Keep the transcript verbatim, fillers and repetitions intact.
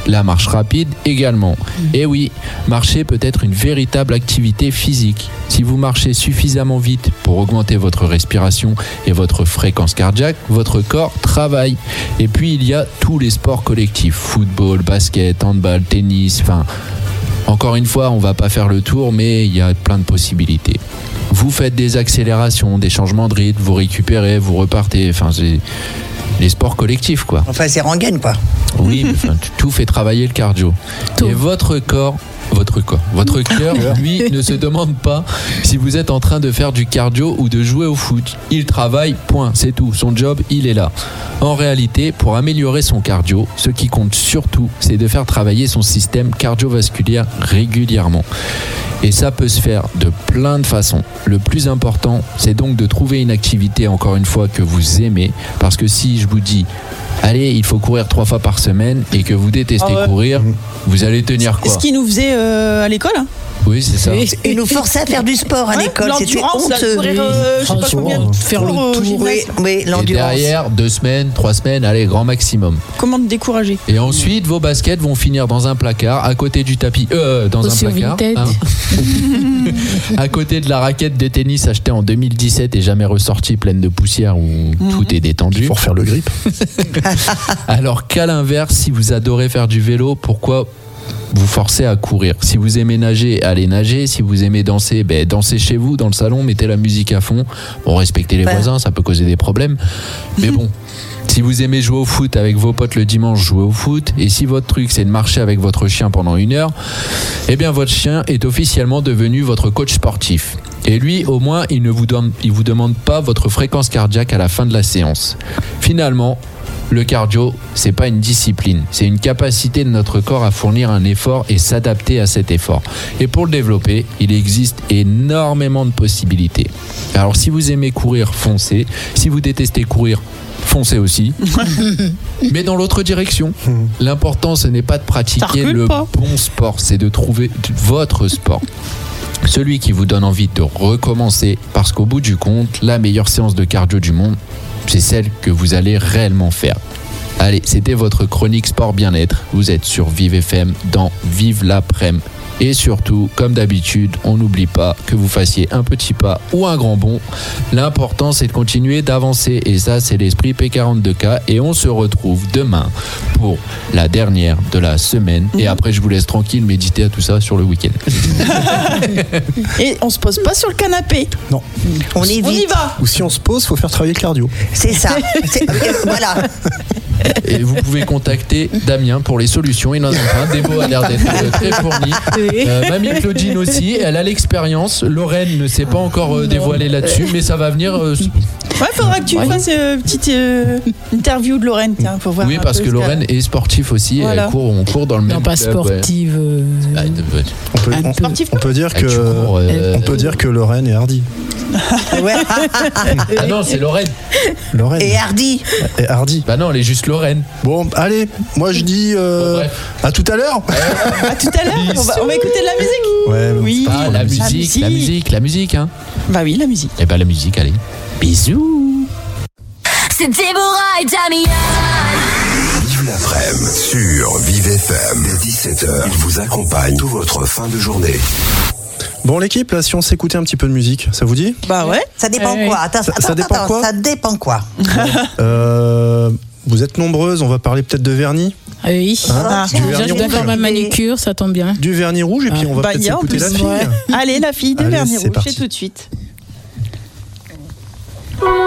la marche rapide également. Et oui, marcher peut être une véritable activité physique. Si vous marchez suffisamment vite pour augmenter votre respiration et votre fréquence cardiaque, votre corps travaille. Et puis il y a tous les sports collectifs, football, basket, handball, tennis, enfin... Encore une fois, on va pas faire le tour, mais il y a plein de possibilités. Vous faites des accélérations, des changements de rythme, vous récupérez, vous repartez, enfin c'est les sports collectifs quoi. Enfin c'est rengaine quoi. Oui, mais enfin, tout fait travailler le cardio. Tout. Et votre corps, votre corps, votre cœur, lui, ne se demande pas si vous êtes en train de faire du cardio ou de jouer au foot. Il travaille, point, c'est tout. Son job, il est là. En réalité, pour améliorer son cardio, ce qui compte surtout, c'est de faire travailler son système cardiovasculaire régulièrement. Et ça peut se faire de plein de façons. Le plus important, c'est donc de trouver une activité, encore une fois, que vous aimez. Parce que si je vous dis, allez, il faut courir trois fois par semaine et que vous détestez ah ouais. courir, vous allez tenir quoi ? Ce qu'ils nous faisaient euh, à l'école, hein. Oui, c'est ça. Ils nous forçaient à faire du sport à ouais, l'école. C'était honteux. Courir, euh, je sais pas combien, faire le tour. Oui, oui, l'endurance. Et derrière, deux semaines, trois semaines, allez, grand maximum. Comment te décourager ? Et ensuite, vos baskets vont finir dans un placard, à côté du tapis, euh, dans Aussi un placard. Hein, à côté de la raquette de tennis achetée en deux mille dix-sept et jamais ressortie, pleine de poussière où mmh. tout est détendu. Il faut refaire le grip. Alors qu'à l'inverse, si vous adorez faire du vélo, pourquoi vous forcez à courir? Si vous aimez nager, allez nager. Si vous aimez danser, ben, dansez chez vous, dans le salon, mettez la musique à fond. Bon, respectez les ouais. voisins, ça peut causer des problèmes. Mais bon, si vous aimez jouer au foot avec vos potes le dimanche, jouez au foot. Et si votre truc, c'est de marcher avec votre chien pendant une heure, eh bien, votre chien est officiellement devenu votre coach sportif. Et lui, au moins, il ne vous donne, il vous demande pas votre fréquence cardiaque à la fin de la séance. Finalement, le cardio, c'est pas une discipline, c'est une capacité de notre corps à fournir un effort et s'adapter à cet effort. Et pour le développer, il existe énormément de possibilités. Alors si vous aimez courir, foncez. Si vous détestez courir, foncez aussi. Mais dans l'autre direction. L'important, ce n'est pas de pratiquer le pas. bon sport, c'est de trouver votre sport. Celui qui vous donne envie de recommencer, parce qu'au bout du compte, la meilleure séance de cardio du monde, c'est celle que vous allez réellement faire. Allez, c'était votre chronique sport bien-être. Vous êtes sur Vive F M dans Vive l'après-midi. Et surtout, comme d'habitude, on n'oublie pas que vous fassiez un petit pas ou un grand bond. L'important, c'est de continuer d'avancer. Et ça, c'est l'esprit P quarante-deux K. Et on se retrouve demain pour la dernière de la semaine. Et après, je vous laisse tranquille méditer à tout ça sur le week-end. Et on se pose pas sur le canapé. Non. On évite. On y va. Ou si on se pose, il faut faire travailler le cardio. C'est ça. C'est... Voilà. Et vous pouvez contacter Damien pour les solutions. Il en a plein. Débo a l'air d'être très fourni. Euh, Mamie Claudine aussi, elle a l'expérience. Lorraine ne s'est pas encore euh, dévoilée là-dessus, mais ça va venir. Euh... Ouais, faudra que tu ouais. fasses une euh, petite euh, interview de Lorraine, tiens, pour voir. Oui, parce que Lorraine est sportive aussi. Voilà. Elle court, on court dans le même. Non, pas club, sportive. Ouais. Euh... On peut, on, sportive, on peut dire que cours, euh, on peut dire que Lorraine est hardie. Ouais. Ah non, c'est Lorraine. Lorraine. Et Hardy. Et Hardy. Bah non, elle est juste Lorraine. Bon, allez, moi je dis euh, bon, à tout à l'heure. À tout à l'heure. On va, on va écouter de la musique. Ouais. Oui. Ah, la, musique, la musique, la musique, la musique, hein. Bah oui, la musique. Et bah la musique, allez. Bisous. C'est Déborah et Damien. Vive l'après-midi sur Vive F M. Dès dix-sept heures, il vous accompagne toute votre fin de journée. Bon l'équipe, là si on s'écoutait un petit peu de musique, ça vous dit ? Bah ouais. Ça dépend ouais, quoi attends, ça, attends, ça dépend attends, quoi Ça dépend quoi euh, Vous êtes nombreuses, on va parler peut-être de vernis. Ah oui. Hein ah, du vernis je dois faire ma manucure, ça tombe bien. Du vernis rouge et puis on va bah, peut-être s'écouter la fille. Ouais. Allez la fille de Allez, vernis rouge, parti. c'est tout de suite.